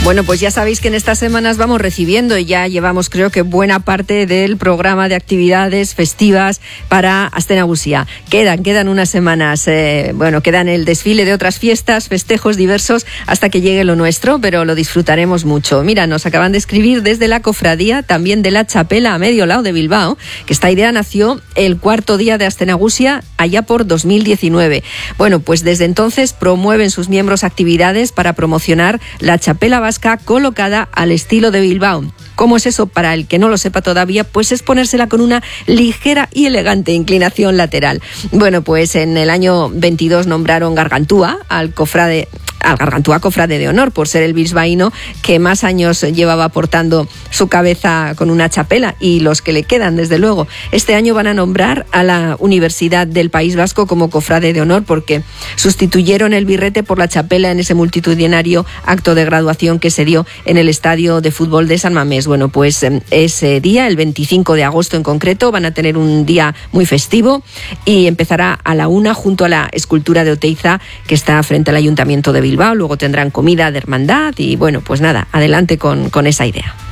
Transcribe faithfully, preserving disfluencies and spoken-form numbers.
Bueno, pues ya sabéis que en estas semanas vamos recibiendo y ya llevamos creo que buena parte del programa de actividades festivas para Aste Nagusia. Quedan, quedan unas semanas, eh, bueno, quedan el desfile de otras fiestas, festejos diversos hasta que llegue lo nuestro, pero lo disfrutaremos mucho. Mira, nos acaban de escribir desde la cofradía también de la Chapela a medio lado de Bilbao, que esta idea nació el cuarto día de Aste Nagusia allá por dos mil diecinueve. Bueno, pues desde entonces promueven sus miembros actividades para promocionar la Chapela vasca colocada al estilo de Bilbao. ¿Cómo es eso? Para el que no lo sepa todavía, pues es ponérsela con una ligera y elegante inclinación lateral. Bueno, pues en el año veintidós nombraron Gargantúa al cofrade, al Gargantúa cofrade de honor por ser el bisbaíno que más años llevaba portando su cabeza con una chapela, y los que le quedan, desde luego. Este año van a nombrar a la Universidad del País Vasco como cofrade de honor porque sustituyeron el birrete por la chapela en ese multitudinario acto de graduación que se dio en el estadio de fútbol de San Mamés. Bueno, pues ese día, el veinticinco de agosto en concreto, van a tener un día muy festivo y empezará a la una junto a la escultura de Oteiza que está frente al Ayuntamiento de Bilbao. Luego tendrán comida de hermandad y bueno, pues nada, adelante con, con esa idea.